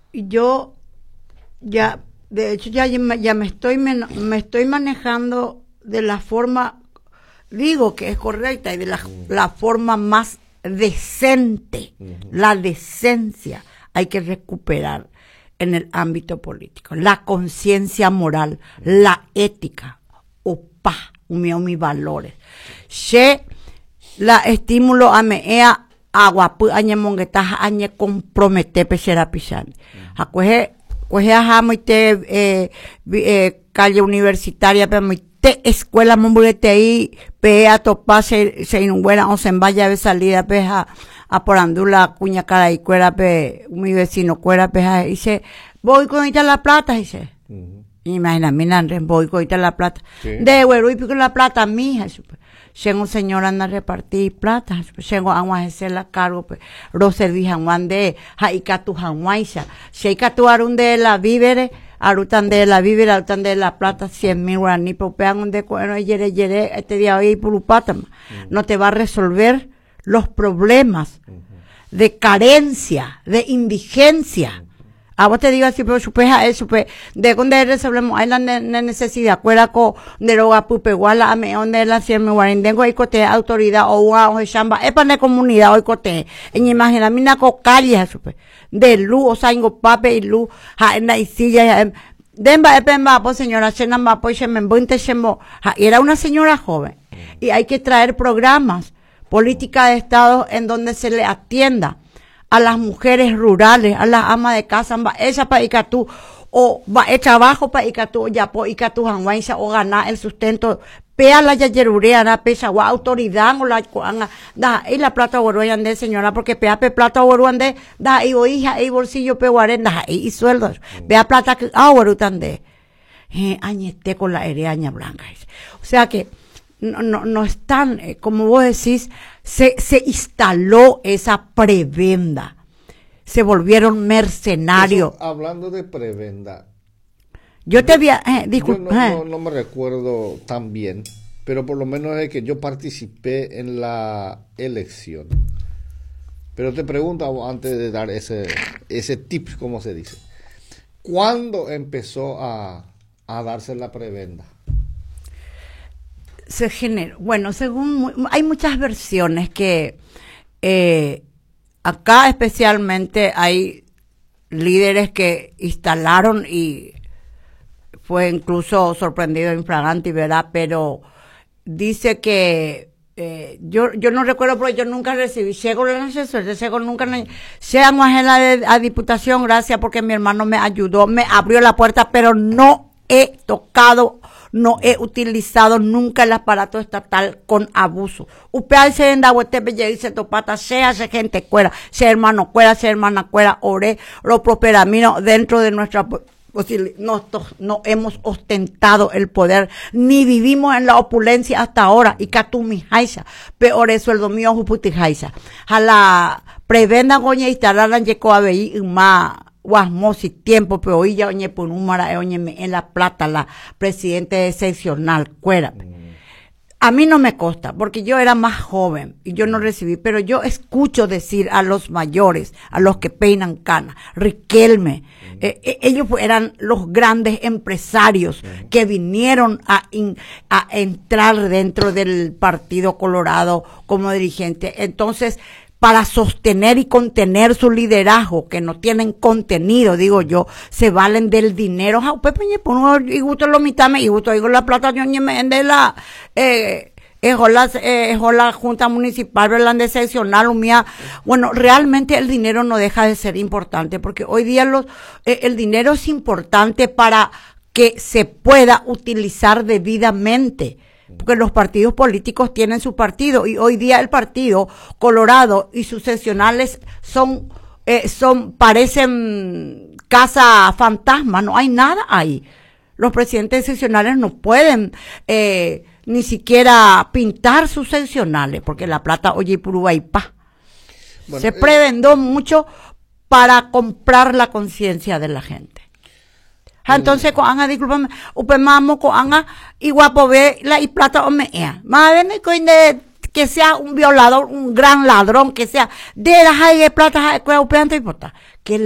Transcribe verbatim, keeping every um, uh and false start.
yo ya, de hecho, ya, ya me estoy me estoy manejando de la forma, digo que es correcta y de la, uh-huh. la forma más decente, uh-huh. la decencia hay que recuperar en el ámbito político, la conciencia moral, uh-huh. la ética, opa, unión mis valores. Che, la estímulo a mea agua pu añe monguetaja añe compromete pechera pisan. A coge coge a moite eh, eh, calle universitaria pero moite escuela monburete ahí pe a topa se se inbuena o se vaya de salida peja a porandula cuña cara y cuera pe mi vecino cuera peja dice voy con ella la plata dice. Uh-huh. Imagina, miran, voy con ella la plata. Sí. De güero y pico la plata mija. Llego un señor anda a repartir plata. Llego a hacer la cargo. Roservi Juan de Jaicatu Janguaisa. Sheikatu Arun de la víveres. Arutan de la víveres, arutan de la plata, cien mil guaraní. Popean un de cuero y yere yere. Este día hoy purupátama. Uh-huh. No te va a resolver los problemas uh-huh. de carencia, de indigencia. A vos te digo así, pero supe a eso, pues, de donde resolvemos, hay la necesidad, cuera co, de lo a pupe, guala, a me, donde la cien me guarindengo, hay cote, autoridad, o una, o chamba, es para la comunidad, hoy cote, en imagina, mina co, calle, supe, de luz, o sea, ingo pape y luz, ja, en la silla, demba, epemba, pues, señora, chenamba, pues, shemen, bunte, shemo, ja, era una señora joven, y hay que traer programas, política de Estado, en donde se le atienda a las mujeres rurales, a las amas de casa, esa para Icatú, o va el trabajo para Icatú, ya por Icatú, Janguaisa, o ganar el sustento, pea la yayerurea, na pesa, o autoridad, o la cuanga, da, y la plata oruan de señora, porque pea pe plata oruan de, da, y o hija, y bolsillo pe guaren, da, y sueldos, pea plata que, ah, orutan de, eh, añete con la hereaña blanca, o sea que, no, no, no están, eh, como vos decís, se, se instaló esa prebenda, se volvieron mercenarios. Eso, hablando de prebenda, yo te había, eh, disculpa, no, eh. no, no me recuerdo tan bien, pero por lo menos es que yo participé en la elección. Pero te pregunto antes de dar ese, ese tip, como se dice, ¿cuándo empezó a, a darse la prebenda? Se generó, bueno, según, hay muchas versiones que eh, acá especialmente hay líderes que instalaron y fue incluso sorprendido infraganti, ¿verdad? Pero dice que eh, yo yo no recuerdo porque yo nunca recibí, llego la suerte, llego nunca, sean ajena de a diputación, gracias porque mi hermano me ayudó, me abrió la puerta, pero no he tocado, no he utilizado nunca el aparato estatal con abuso. Upea se enda huete belle dice topata, sea se gente cuera, sea hermano cuera, sea hermana cuera, ore, lo prosperamino dentro de nuestra nosotros no hemos ostentado el poder, ni vivimos en la opulencia hasta ahora, y catumi jaisa, peor eso el domingo juputi jaisa. A la prebenda goña instalaran yeco a veí más guasmosi tiempo, pero hoy ya oñe por un mara, oñe en la plata, la presidente excepcional, cuera. A mí no me consta, porque yo era más joven y yo no recibí, pero yo escucho decir a los mayores, a los que peinan cana, Riquelme, eh, eh, ellos eran los grandes empresarios que vinieron a, in, a entrar dentro del Partido Colorado como dirigente. Entonces, para sostener y contener su liderazgo, que no tienen contenido, digo yo, se valen del dinero. Ja, pues, y gusto lo mitame, y gusto digo la plata, yo ni me de la, eh, es la, eh, la Junta Municipal, ¿verdad? Seccional, mía. Bueno, realmente el dinero no deja de ser importante, porque hoy día los, eh, el dinero es importante para que se pueda utilizar debidamente. Porque los partidos políticos tienen su partido y hoy día el Partido Colorado y sus seccionales son, eh, son, parecen casa fantasma, no hay nada ahí. Los presidentes seccionales no pueden eh, ni siquiera pintar sus seccionales porque la plata oye purúa y pa. Bueno, se prebendó eh, mucho para comprar la conciencia de la gente. Entonces, con anga, discúlpame, upemamo con anga, y guapo ve la y plata o me ea. Más bien, que sea un violador, un gran ladrón, que sea de la high plata, que upeante y importa. Que